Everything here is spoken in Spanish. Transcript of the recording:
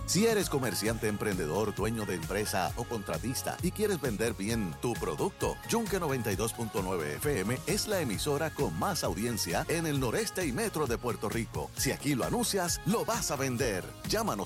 Si eres comerciante, emprendedor, dueño de empresa o contratista y quieres vender bien tu producto, Yunque 92.9 FM es la emisora con más audiencia en el noreste y metro de Puerto Rico. Si aquí lo anuncias, lo vas a vender. Llámanos